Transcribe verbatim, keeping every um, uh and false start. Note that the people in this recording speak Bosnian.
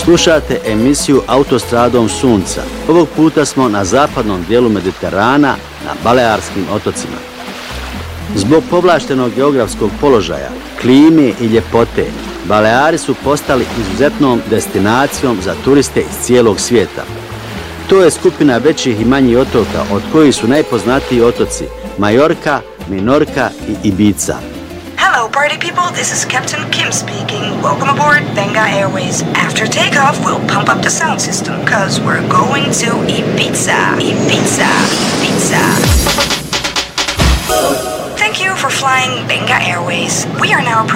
Slušate emisiju Autostradom sunca. Ovog puta smo na zapadnom dijelu Mediterana, na Balearskim otocima. Zbog povlaštenog geografskog položaja, klime i ljepote, Baleari su postali izuzetnom destinacijom za turiste iz cijelog svijeta. To je skupina većih i manjih otoka, od kojih su najpoznatiji otoci Majorka, Minorka i Ibiza. Hello, party people. This is Captain Kim speaking. Welcome aboard Benga Airways. After takeoff, we'll pump up the sound system, cause we're going to Ibiza. Ibiza. Ibiza. Thank you for flying Benga Airways. We are now